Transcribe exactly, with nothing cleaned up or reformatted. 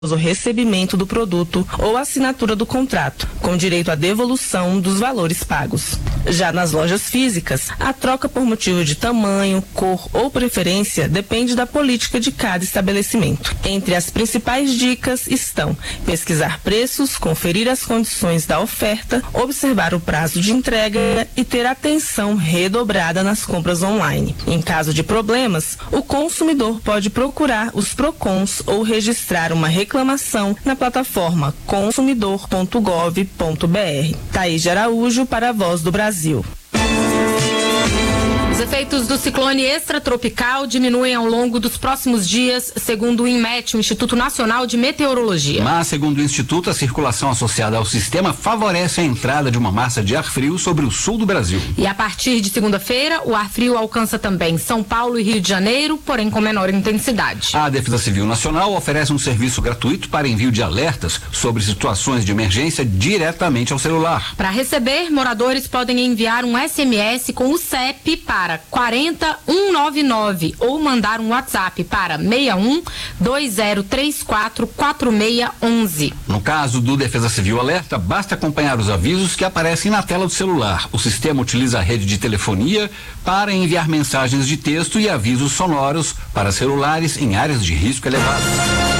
o recebimento do produto ou assinatura do contrato, com direito à devolução dos valores pagos. Já nas lojas físicas, a troca por motivo de tamanho, cor ou preferência depende da política de cada estabelecimento. Entre as principais dicas estão pesquisar preços, conferir as condições da oferta, observar o prazo de entrega e ter atenção redobrada nas compras online. Em caso de problemas, o consumidor pode procurar os PROCONs ou registrar uma reclamação reclamação na plataforma consumidor ponto gov ponto br. Thaís de Araújo para a Voz do Brasil. Os efeitos do ciclone extratropical diminuem ao longo dos próximos dias, segundo o INMET, o Instituto Nacional de Meteorologia. Mas, segundo o Instituto, a circulação associada ao sistema favorece a entrada de uma massa de ar frio sobre o sul do Brasil. E a partir de segunda-feira, o ar frio alcança também São Paulo e Rio de Janeiro, porém com menor intensidade. A Defesa Civil Nacional oferece um serviço gratuito para envio de alertas sobre situações de emergência diretamente ao celular. Para receber, moradores podem enviar um S M S com o C E P para quarenta um nove nove ou mandar um WhatsApp para seis um dois zero três quatro quatro seis um um. No caso do Defesa Civil Alerta, basta acompanhar os avisos que aparecem na tela do celular. O sistema utiliza a rede de telefonia para enviar mensagens de texto e avisos sonoros para celulares em áreas de risco elevado.